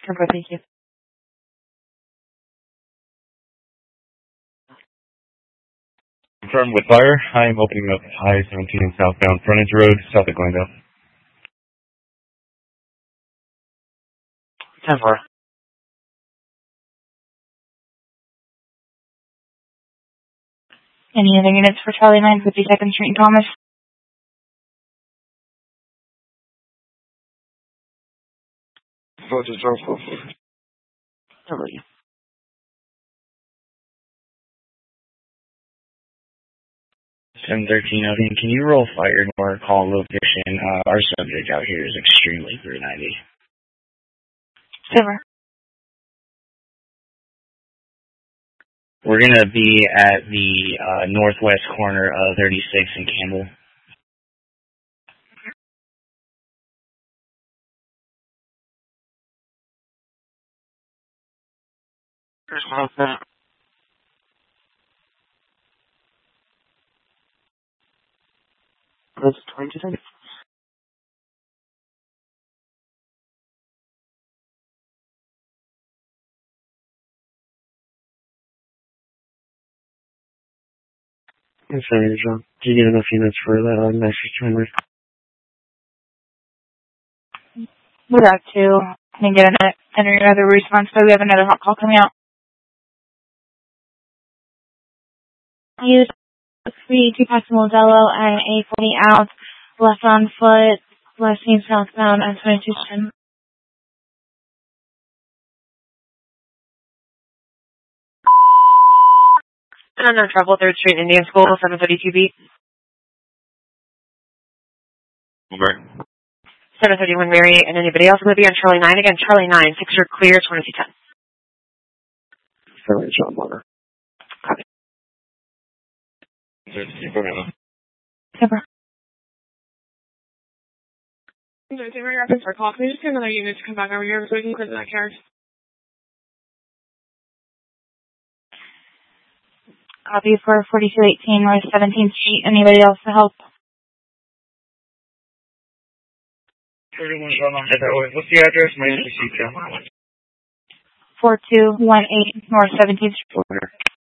Temper, thank you. Confirmed with fire. I am opening up I-17 southbound frontage road, south of Glendale. Temper. Any other units for Charlie 9, 52nd Street and Thomas? Voltage Johnson. Temper. 713, Ocean, can you roll fire or call location? Our subject out here is extremely 390. Silver. We're going to be at the northwest corner of 36 and Campbell. That's 22 seconds. I'm sorry, John. Do you get enough units for that next streamer? We're back to and get another response, but we have another hot call coming out. Use 3 past Modelo and a 40 out, left on foot, left seen southbound and 2210. No trouble, 3rd Street, Indian School, 732B. Over. 731 Mary, and anybody else going to be on Charlie 9 again? Charlie 9, 6 are clear, 2210. Sorry, John Bonner. Copy. Temper. For call, can we just get another unit to come back over here so we can clear that carriage? Copy for 4218 North 17th Street. Anybody else to help? 31 What's the address? My name is 4218 North 17th Street.